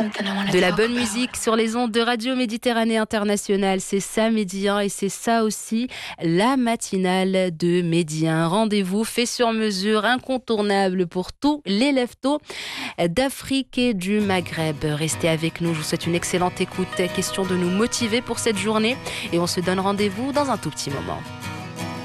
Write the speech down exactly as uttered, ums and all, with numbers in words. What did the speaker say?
De la bonne musique sur les ondes de Radio Méditerranée Internationale, c'est ça Medi un et c'est ça aussi la matinale de Medi un. Rendez-vous fait sur mesure, incontournable pour tous les leftos d'Afrique et du Maghreb. Restez avec nous, je vous souhaite une excellente écoute. Question de nous motiver pour cette journée et on se donne rendez-vous dans un tout petit moment.